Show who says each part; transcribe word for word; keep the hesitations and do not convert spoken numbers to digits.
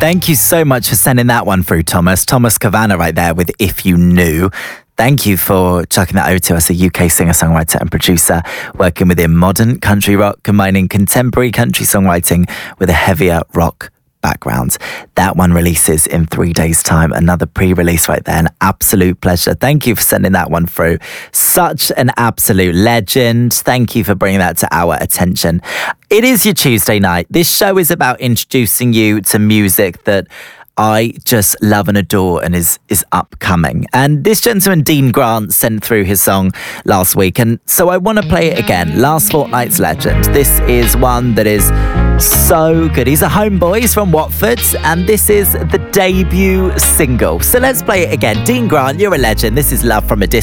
Speaker 1: Thank you so much for sending that one through, Thomas. Thomas Kavanagh right there with If You Knew. Thank you for chucking that over to us, a U K singer-songwriter and producer working within modern country rock, combining contemporary country songwriting with a heavier rock background. That one releases in three days' time. Another pre-release right there. An absolute pleasure. Thank you for sending that one through. Such an absolute legend. Thank you for bringing that to our attention. It is your Tuesday night. This show is about introducing you to music that I just love and adore and is is upcoming. And this gentleman, Dean Grant, sent through his song last week, and so I want to play it again. Last fortnight's legend. This is one that is so good. He's a homeboy, he's from Watford, and this is the debut single. So let's play it again. Dean Grant, you're a legend. This is Love from a Distance.